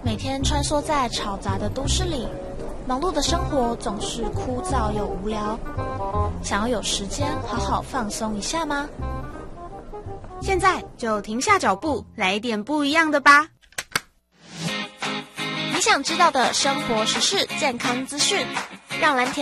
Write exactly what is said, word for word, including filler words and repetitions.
每天穿梭在吵杂的都市里，忙碌的生活总是枯燥又无聊。想要有时间好好放松一下吗？ 现在就停下脚步，来一点不一样的吧。 你想知道的生活时事、健康资讯，让蓝田